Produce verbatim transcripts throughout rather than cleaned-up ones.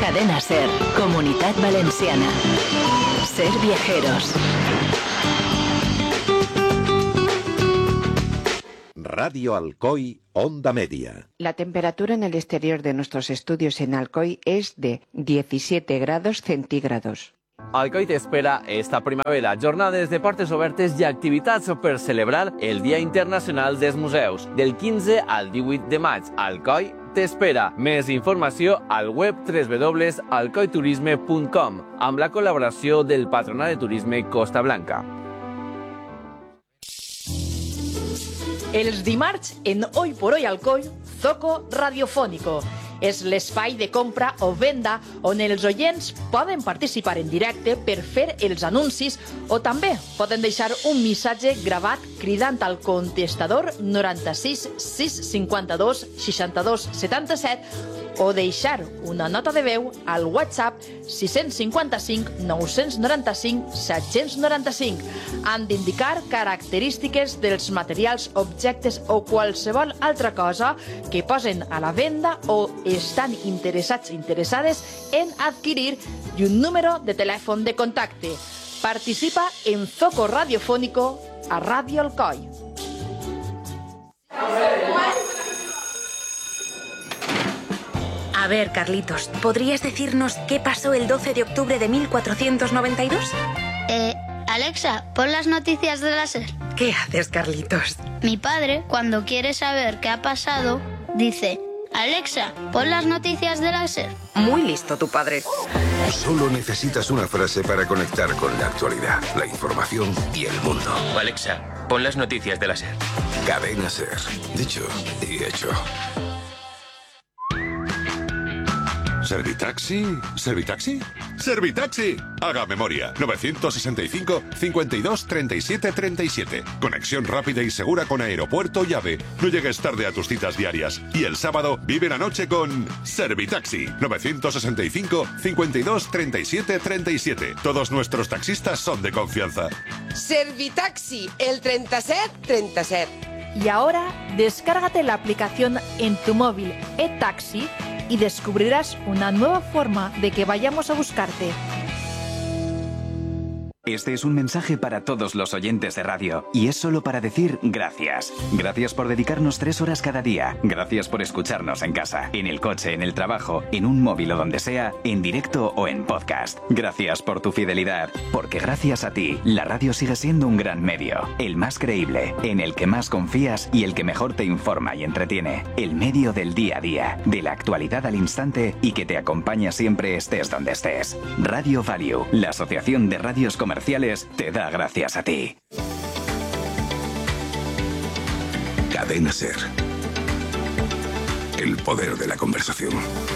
Cadena Ser, Comunitat Valenciana. Ser viajeros. Radio Alcoy, Onda Media. La temperatura en el exterior de nuestros estudios en Alcoy es de diecisiete grados centígrados. Alcoy t'espera esta primavera jornades de portes obertes i activitats per celebrar el Dia Internacional dels Museus. Del quinze al divuit de maig, Alcoy t'espera. Més informació al web w w w punt alcoy turisme punt com amb la col·laboració del Patronat de Turisme Costa Blanca. Els dimarts, en Hoy por Hoy Alcoy, Zoco Radiofónico. És l'espai de compra o venda on els oients poden participar en directe per fer els anuncis o també poden deixar un missatge gravat cridant al contestador noranta-sis sis cinquanta-dos seixanta-dos setanta-set o deixar una nota de veu al WhatsApp sis cinquanta-cinc nou noranta-cinc set noranta-cinc. Han d'indicar característiques dels materials, objectes o qualsevol altra cosa que posen a la venda o estan interessats interessades en adquirir i un número de telèfon de contacte. Participa en Zoco Radiofónico a Radio Alcoy. A ver, Carlitos, ¿podrías decirnos qué pasó el doce de octubre de mil cuatrocientos noventa y dos? Eh, Alexa, pon las noticias de la SER. ¿Qué haces, Carlitos? Mi padre, cuando quiere saber qué ha pasado, dice: Alexa, pon las noticias de la SER. Muy listo tu padre. Solo necesitas una frase para conectar con la actualidad, la información y el mundo. Alexa, pon las noticias de la SER. Cadena SER. Dicho y hecho. ¿Servitaxi? ¿Servitaxi? ¡Servitaxi! Haga memoria. novecientos sesenta y cinco, cincuenta y dos, treinta y siete, treinta y siete. Conexión rápida y segura con aeropuerto y AVE. No llegues tarde a tus citas diarias. Y el sábado vive la noche con Servitaxi. novecientos sesenta y cinco, cincuenta y dos, treinta y siete, treinta y siete. Todos nuestros taxistas son de confianza. Servitaxi, el treinta y siete treinta y siete. Y ahora, descárgate la aplicación en tu móvil eTaxi y descubrirás una nueva forma de que vayamos a buscarte. Este es un mensaje para todos los oyentes de radio y es solo para decir gracias. Gracias por dedicarnos tres horas cada día. Gracias por escucharnos en casa, en el coche, en el trabajo, en un móvil o donde sea, en directo o en podcast. Gracias por tu fidelidad, porque gracias a ti, la radio sigue siendo un gran medio, el más creíble, en el que más confías y el que mejor te informa y entretiene. El medio del día a día, de la actualidad al instante y que te acompaña siempre estés donde estés. Radio Value, la Asociación de Radios Comerciales, te da gracias a ti. Cadena SER. El poder de la conversación.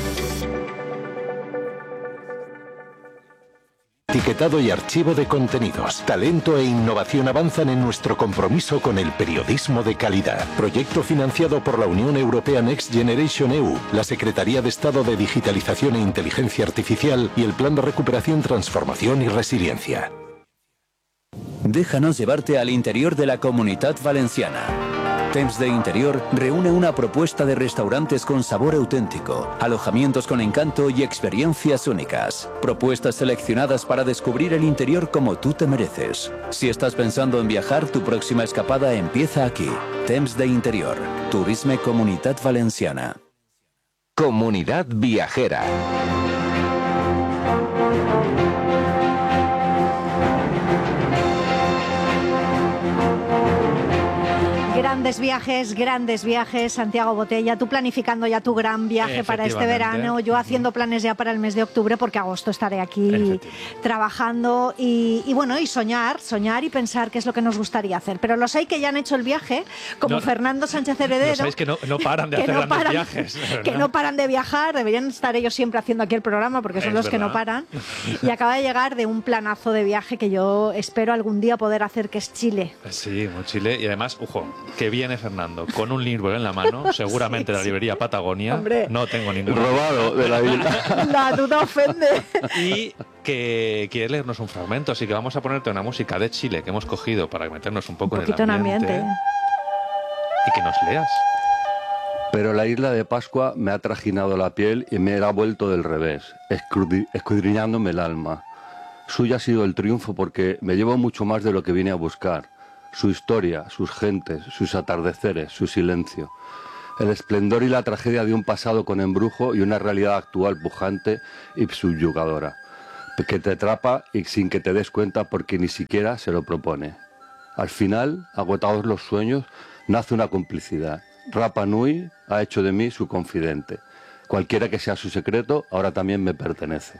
Etiquetado y archivo de contenidos. Talento e innovación avanzan en nuestro compromiso con el periodismo de calidad. Proyecto financiado por la Unión Europea Next Generation E U, la Secretaría de Estado de Digitalización e Inteligencia Artificial y el Plan de Recuperación, Transformación y Resiliencia. Déjanos llevarte al interior de la Comunitat Valenciana. Temps de Interior reúne una propuesta de restaurantes con sabor auténtico, alojamientos con encanto y experiencias únicas. Propuestas seleccionadas para descubrir el interior como tú te mereces. Si estás pensando en viajar, tu próxima escapada empieza aquí. Temps de Interior. Turisme Comunitat Valenciana. Comunidad Viajera. Grandes viajes, grandes viajes, Santiago Botella, tú planificando ya tu gran viaje para este verano, yo haciendo planes ya para el mes de octubre porque agosto estaré aquí trabajando y, y bueno, y soñar, soñar y pensar qué es lo que nos gustaría hacer. Pero los hay que ya han hecho el viaje, como no, Fernando Sánchez Heredero. Los hay que no, no paran de hacer no grandes paran, viajes. Que no paran de viajar, deberían estar ellos siempre haciendo aquí el programa porque son es los verdad. que no paran. Y acaba de llegar de un planazo de viaje que yo espero algún día poder hacer, que es Chile. Sí, muy Chile. Y además, ojo, que viene Fernando con un libro en la mano, seguramente sí, de la librería Patagonia. Hombre. No tengo ningún robado de la isla. La duda ofende. Y que quiere leernos un fragmento, así que vamos a ponerte una música de Chile que hemos cogido para meternos un poco un en el ambiente. ambiente. Y que nos leas. Pero la isla de Pascua me ha trajinado la piel y me la ha vuelto del revés, escudriñándome el alma. Suyo ha sido el triunfo porque me llevo mucho más de lo que vine a buscar. Su historia, sus gentes, sus atardeceres, su silencio. El esplendor y la tragedia de un pasado con embrujo y una realidad actual pujante y subyugadora, que te atrapa y sin que te des cuenta porque ni siquiera se lo propone. Al final, agotados los sueños, nace una complicidad. Rapa Nui ha hecho de mí su confidente. Cualquiera que sea su secreto, ahora también me pertenece.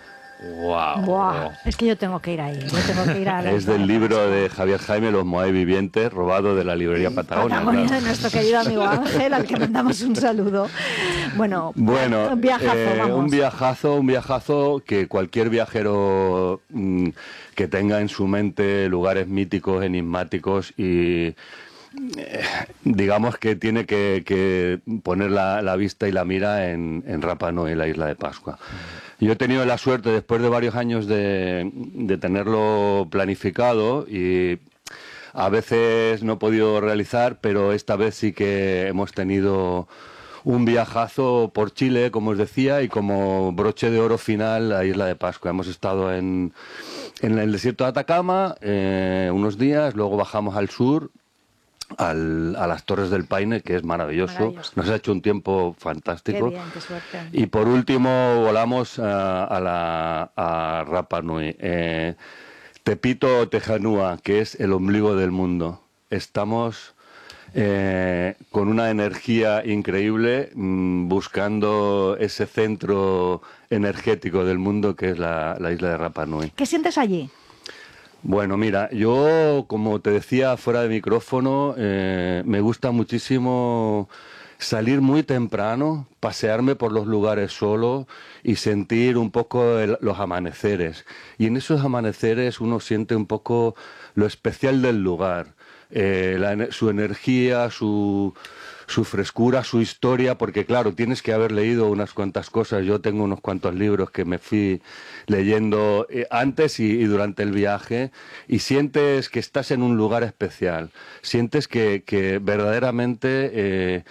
Wow. Buah, es que yo tengo que ir ahí. Yo tengo que ir a la es del libro de Javier Jaime, Los Moai Vivientes, robado de la librería Patagonia. Patagonia, claro. de nuestro querido amigo Ángel, al que mandamos un saludo. Bueno, bueno un viajazo, eh, vamos. Un viajazo, un viajazo que cualquier viajero mmm, que tenga en su mente lugares míticos, enigmáticos y... Eh, digamos que tiene que, que poner la, la vista y la mira en, en Rapa Nui, la isla de Pascua. Yo he tenido la suerte, después de varios años de, de tenerlo planificado y a veces no he podido realizar, pero esta vez sí que hemos tenido un viajazo por Chile, como os decía, y como broche de oro final la isla de Pascua. Hemos estado en, en el desierto de Atacama eh, unos días, luego bajamos al sur, Al, a las Torres del Paine, que es maravilloso. maravilloso. Nos ha hecho un tiempo fantástico. Qué bien, qué suerte. Y por último volamos a, a, la, a Rapa Nui. Eh, Tepito Tejanúa, que es el ombligo del mundo. Estamos eh, con una energía increíble mmm, buscando ese centro energético del mundo que es la, la isla de Rapa Nui. ¿Qué sientes allí? Bueno, mira, yo, como te decía fuera de micrófono, eh, me gusta muchísimo salir muy temprano, pasearme por los lugares solo y sentir un poco el, los amaneceres. Y en esos amaneceres uno siente un poco lo especial del lugar, eh, la, su energía, su... su frescura, su historia, porque claro, tienes que haber leído unas cuantas cosas. Yo tengo unos cuantos libros que me fui leyendo antes y, y durante el viaje, y sientes que estás en un lugar especial, sientes que, que verdaderamente eh,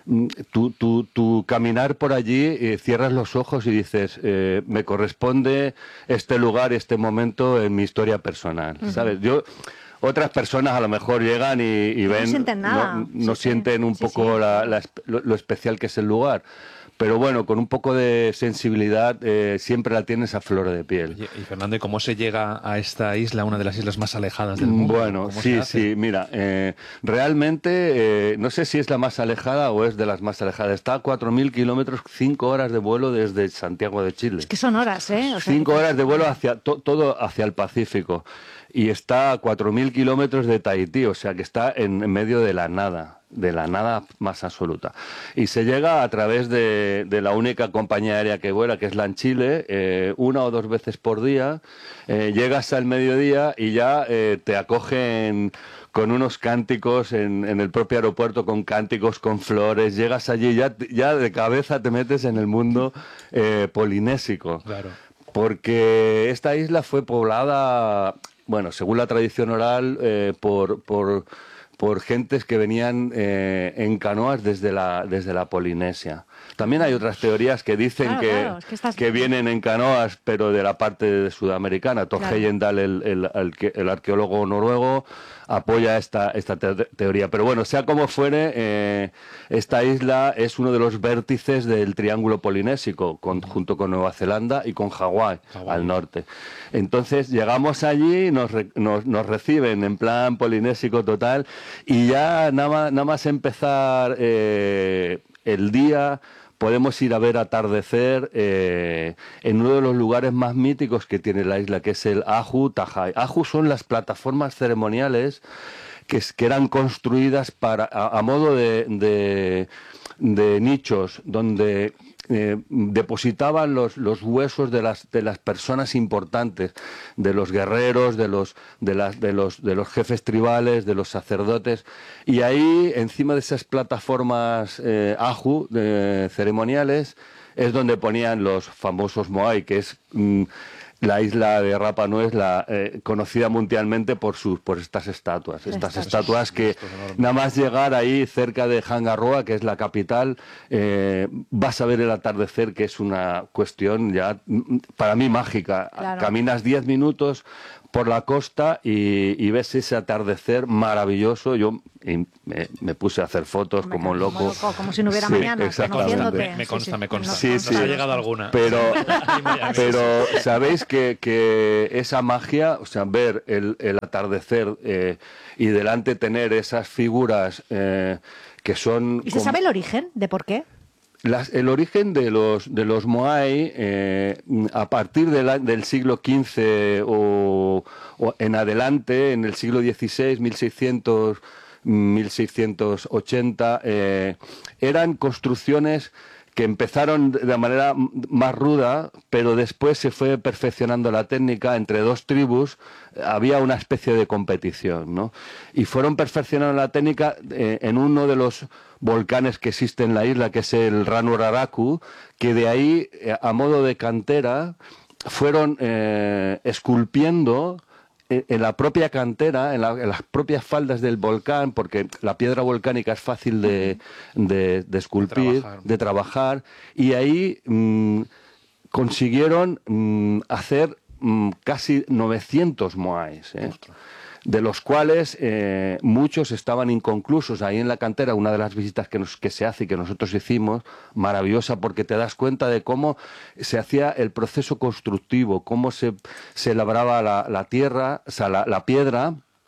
tu, tu, tu caminar por allí, eh, cierras los ojos y dices, eh, me corresponde este lugar, este momento en mi historia personal, uh-huh. ¿sabes? Yo... Otras personas a lo mejor llegan y, y ven, no sienten nada. no, no sí, sienten sí. un sí, poco sí. La, la, lo, lo especial que es el lugar. Pero bueno, con un poco de sensibilidad eh, siempre la tienes a flor de piel. Y, y Fernando, ¿y cómo se llega a esta isla, una de las islas más alejadas del mundo? Bueno, sí, sí, mira, eh, realmente eh, no sé si es la más alejada o es de las más alejadas. Está a cuatro mil kilómetros, cinco horas de vuelo desde Santiago de Chile. Es que son horas, ¿eh? O sea, cinco que... horas de vuelo hacia to, todo hacia el Pacífico. Y está a cuatro mil kilómetros de Tahití, o sea que está en, en medio de la nada, de la nada más absoluta. Y se llega a través de, de la única compañía aérea que vuela, que es LAN Chile, eh, una o dos veces por día. Eh, llegas al mediodía y ya eh, te acogen con unos cánticos en, en el propio aeropuerto, con cánticos, con flores. Llegas allí y ya, ya de cabeza te metes en el mundo eh, polinésico. Claro. Porque esta isla fue poblada... Bueno, según la tradición oral, eh, por, por, por gentes que venían eh, en canoas desde la, desde la Polinesia. También hay otras teorías que dicen claro, que, claro, es que, estás... que vienen en canoas, pero de la parte sudamericana. Thor claro. Heyerdahl, el, el, el, el arqueólogo noruego, apoya esta, esta te teoría. Pero bueno, sea como fuere, eh, esta isla es uno de los vértices del Triángulo Polinésico, con, junto con Nueva Zelanda y con Hawái, al norte. Entonces llegamos allí, nos, re, nos, nos reciben en plan polinésico total, y ya nada más, nada más empezar eh, el día... podemos ir a ver atardecer eh, en uno de los lugares más míticos que tiene la isla, que es el Ahu Tajai. Ahu son las plataformas ceremoniales que, que eran construidas para, a, a modo de, de, de nichos, donde eh, depositaban los, los huesos de las, de las personas importantes, de los guerreros, de los, de, las, de, los, de los jefes tribales, de los sacerdotes, y ahí, encima de esas plataformas eh, Ahu eh, ceremoniales, es donde ponían los famosos Moai, que es... Mm, la isla de Rapa Nui es la, eh, conocida mundialmente por sus por estas estatuas. Estas Estas. estatuas que nada más llegar ahí cerca de Hangaroa, que es la capital, eh, vas a ver el atardecer, que es una cuestión ya mm, para mí mágica. Claro. Caminas diez minutos por la costa y, y ves ese atardecer maravilloso. Yo y me, me puse a hacer fotos como un loco. Como, loco, como si no hubiera Sí, mañana, exactamente. conociéndote. Me, me consta, Sí, sí. me consta. Sí, Nos sí. ha llegado alguna. Pero, Ahí me llamas. pero sabéis que, que esa magia, o sea, ver el, el atardecer eh, y delante tener esas figuras eh, que son... ¿Y se como- sabe el origen de por qué? Las- el origen de los de los Moai eh, a partir de la- del siglo quince o, o en adelante, en el siglo dieciséis, mil seiscientos, mil seiscientos ochenta, eh, eran construcciones que empezaron de manera m- más ruda, pero después se fue perfeccionando la técnica entre dos tribus. Había una especie de competición, ¿no? Y fueron perfeccionando la técnica eh, en uno de los volcanes que existe en la isla, que es el Ranuraraku, que de ahí, eh, a modo de cantera, fueron eh, esculpiendo en en la propia cantera, en, la- en las propias faldas del volcán, porque la piedra volcánica es fácil de, de, de esculpir, trabajar. de trabajar, y ahí mm, consiguieron mm, hacer mm, casi novecientos moais, ¿eh? De los cuales eh, muchos estaban inconclusos. Ahí en la cantera, una de las visitas que, nos, que se hace y que nosotros hicimos, maravillosa, porque te das cuenta de cómo se hacía el proceso constructivo, cómo se, se labraba la, la tierra, o sea, la, la piedra,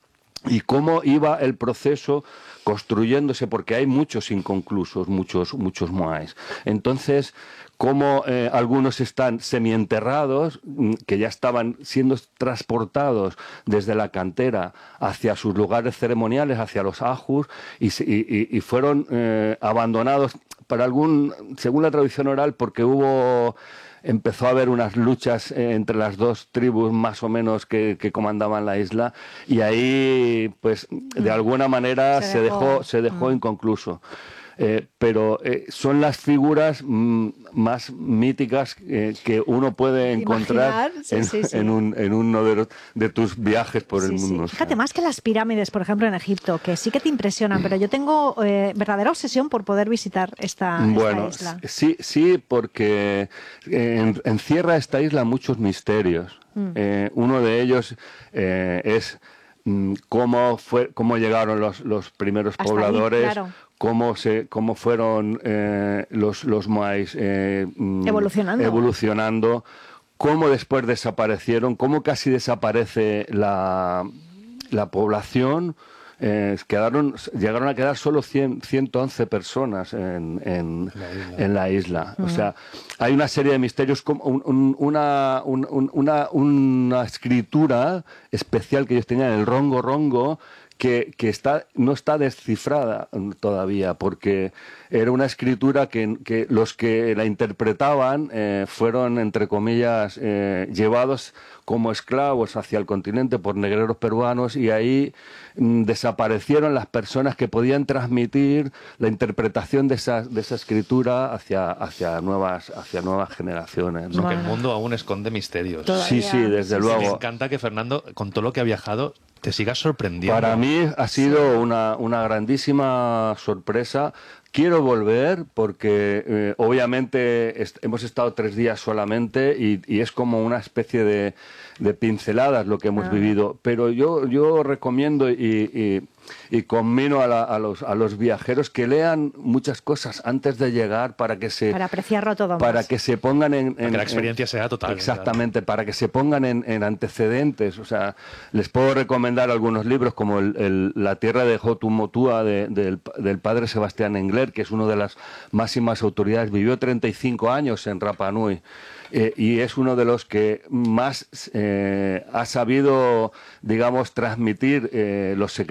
y cómo iba el proceso construyéndose, porque hay muchos inconclusos, muchos, muchos moais. Entonces, cómo eh, algunos están semienterrados, mm, que ya estaban siendo transportados desde la cantera hacia sus lugares ceremoniales, hacia los ajus, y, se- y- y- y fueron eh, abandonados para algún, según la tradición oral, porque hubo... Empezó a haber unas luchas eh, entre las dos tribus más o menos que, que comandaban la isla, y ahí, pues, de alguna manera Se se dejó. dejó, se dejó Mm. inconcluso. Eh, pero eh, son las figuras mm, más míticas eh, que uno puede encontrar Imaginar, sí, en, sí, sí. en un, en uno de, los- de tus viajes por el Sí, sí. mundo. o sea. Fíjate, más que las pirámides, por ejemplo, en Egipto, que sí que te impresionan, pero yo tengo eh, verdadera obsesión por poder visitar esta, esta Bueno, isla. sí, sí, porque eh, en- encierra esta isla muchos misterios. Mm. Eh, uno de ellos eh, es mm, cómo fue, cómo llegaron los, los primeros Hasta ahí, pobladores, claro. cómo se, cómo fueron eh, los los moais eh, mm, Evolucionando. evolucionando, cómo después desaparecieron, cómo casi desaparece la, la población. Eh, quedaron, llegaron a quedar solo cien, ciento once personas en, en, en la isla. O Ujú. sea, hay una serie de misterios, como un- un- una, un- un- una, una escritura especial que ellos tenían, el rongo rongo, que, que está, no está descifrada todavía, porque era una escritura que, que los que la interpretaban eh, fueron, entre comillas, eh, llevados como esclavos hacia el continente por negreros peruanos, y ahí mm, desaparecieron las personas que podían transmitir la interpretación de esa, de esa escritura hacia, hacia, nuevas, hacia nuevas generaciones, ¿no? Porque el mundo aún esconde misterios. Sí, sí, desde luego. Me encanta que Fernando, con todo lo que ha viajado, te sigas sorprendiendo. Para mí ha sido una, una grandísima sorpresa. Quiero volver porque eh, obviamente est- hemos estado tres días solamente y, y es como una especie de, de pinceladas lo que hemos Ah. vivido. Pero yo, yo recomiendo y, y, y conmino a, la- a los, a los viajeros que lean muchas cosas antes de llegar para que se... Para apreciarlo todo para más. que se pongan en, Para en- que la experiencia en- sea total. Exactamente, para que se pongan en, en antecedentes. O sea, les puedo recomendar algunos libros como el, el- La tierra de Hotumotua de- del, del padre Sebastián Engler, que es una de las máximas autoridades. Vivió treinta y cinco años en Rapa Nui. Eh, y es uno de los que más eh, ha sabido, digamos, transmitir eh, los secretos de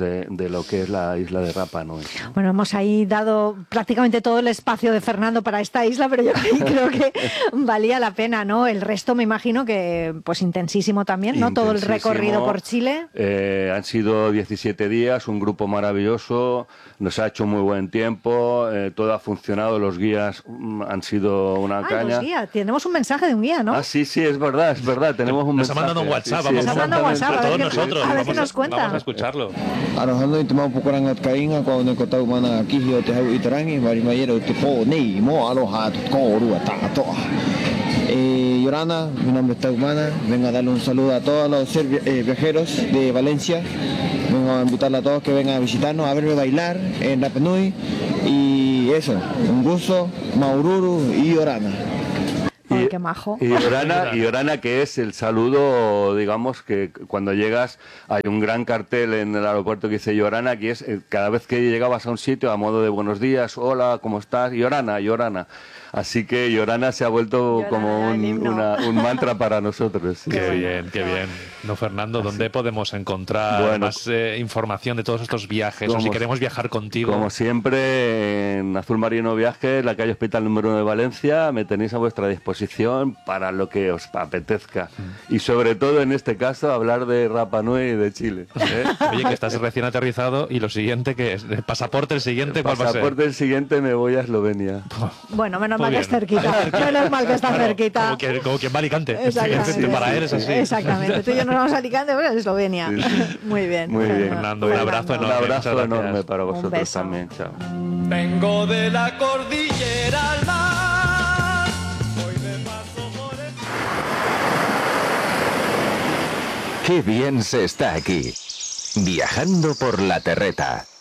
de, de lo que es la isla de Rapa Nui, ¿no? Bueno, hemos ahí dado prácticamente todo el espacio de Fernando para esta isla, pero yo creo que valía la pena, ¿no? El resto me imagino que pues intensísimo también, ¿no? Todo el recorrido por Chile. Eh, han sido diecisiete días, un grupo maravilloso, nos ha hecho muy buen tiempo, eh, todo ha funcionado, los guías mm, han sido una ah, caña. Los guías, tenemos un mensaje de un guía, ¿no? Ah, sí, sí, es verdad, es verdad, tenemos un nos mensaje. Nos ha mandado un WhatsApp, sí, vamos, sí, nos ha mandado un WhatsApp, a ver, todos que, nosotros. a ver vamos, qué nos cuenta. Vamos a escucharlo. Arojando intimado pokoran at kainga ko ne kota umana kihio te hau itarangi mari mayero te po nei mo aloha ko ru ta to. Eh, Yorana, mi nombre es Taumana, vengo a darle un saludo a todos los eh, viajeros de Valencia, vengo a invitarle a todos que vengan a visitarnos, a verme bailar en Rapa Nui y eso, un gusto, Maururu y Yorana. Ay, qué majo. Y Orana, y Orana, que es el saludo, digamos, que cuando llegas hay un gran cartel en el aeropuerto que dice Yorana, que es eh, cada vez que llegabas a un sitio a modo de buenos días, hola, ¿cómo estás? Yorana, Yorana. Así que Yorana se ha vuelto Yorana, como un, una, un mantra para nosotros. Sí. Qué bien, qué bien. No, Fernando, ¿dónde podemos encontrar bueno, más eh, información de todos estos viajes? Como, o si queremos viajar contigo. Como siempre, en Azul Marino Viajes, la calle Hospital número uno de Valencia, me tenéis a vuestra disposición para lo que os apetezca. Mm. Y sobre todo, en este caso, hablar de Rapa Nui y de Chile. ¿eh? Oye, que estás recién aterrizado y lo siguiente, ¿qué es? ¿El pasaporte el siguiente? ¿Cuál pasaporte va a ser? el siguiente me voy a Eslovenia. Bueno, menos mal que es cerquita. Menos mal que está claro, cerquita. Como, que, como quien va a Alicante. Exactamente. Para él es así. Exactamente. Tú y yo nos vamos a Alicante, pero es Eslovenia. Sí, sí. Muy bien. Muy bien. Fernando, un abrazo enorme. Un abrazo enorme para vosotros también. Chao. Vengo de la cordillera al mar. Voy de paso por el... Qué bien se está aquí. Viajando por la terreta.